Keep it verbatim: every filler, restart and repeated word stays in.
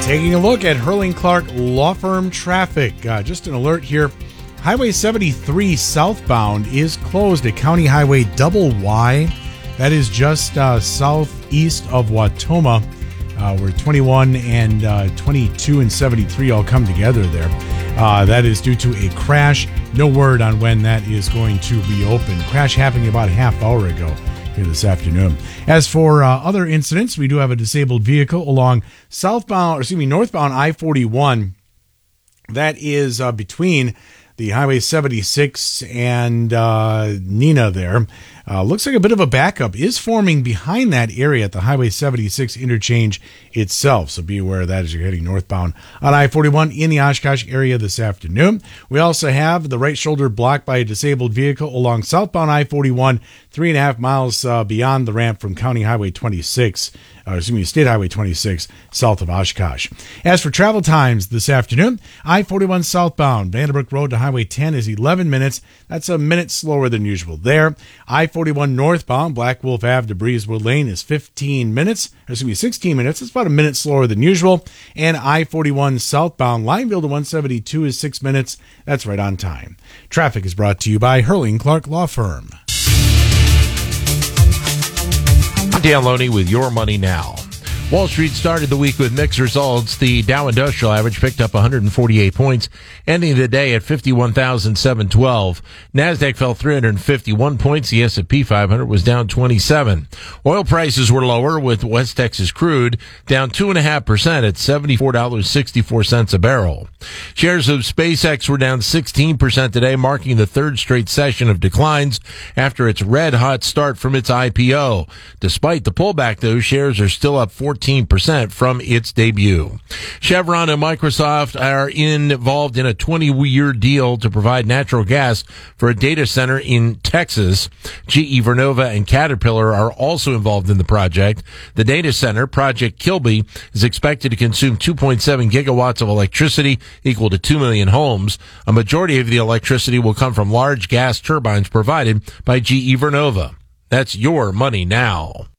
Taking a look at Hurling Clark Law Firm traffic. Uh, just an alert here. Highway seventy-three southbound is closed at County Highway Double Y. That is just uh, southeast of Wautoma, uh, where twenty-one and uh, twenty-two and seventy-three all come together there. Uh, that is due to a crash. No word on when that is going to reopen. Crash happening about a half hour ago here this afternoon. As for uh, other incidents, we do have a disabled vehicle along southbound, or excuse me, northbound I forty-one. That is uh, between the Highway seventy-six and uh, Neenah there. Uh, looks like a bit of a backup is forming behind that area at the Highway seventy-six interchange itself. So be aware of that as you're heading northbound on I forty-one in the Oshkosh area this afternoon. We also have the right shoulder blocked by a disabled vehicle along southbound I forty-one, three and a half miles uh, beyond the ramp from County Highway twenty-six. Uh, excuse me, State Highway twenty-six, south of Oshkosh. As for travel times this afternoon, I forty-one southbound, Vanderbrook Road to Highway ten is eleven minutes. That's a minute slower than usual there. I forty-one northbound, Black Wolf Avenue to Breezewood Lane is fifteen minutes. Or excuse me, sixteen minutes. It's about a minute slower than usual. And I forty-one southbound, Lineville to one seventy-two is six minutes. That's right on time. Traffic is brought to you by Hurling Clark Law Firm. Dan Loney with Your Money Now. Wall Street started the week with mixed results. The Dow Industrial Average picked up one hundred forty-eight points, ending the day at fifty-one thousand seven hundred twelve. NASDAQ fell three hundred fifty-one points. The S and P five hundred was down twenty-seven. Oil prices were lower, with West Texas crude down two point five percent at seventy-four dollars and sixty-four cents a barrel. Shares of SpaceX were down sixteen percent today, marking the third straight session of declines after its red-hot start from its I P O. Despite the pullback, though, shares are still up fourteen percent from its debut. Chevron and Microsoft are involved in a twenty-year deal to provide natural gas for a data center in Texas. G E Vernova and Caterpillar are also involved in the project. The data center, Project Kilby, is expected to consume two point seven gigawatts of electricity, equal to two million homes. A majority of the electricity will come from large gas turbines provided by G E Vernova. That's Your Money Now.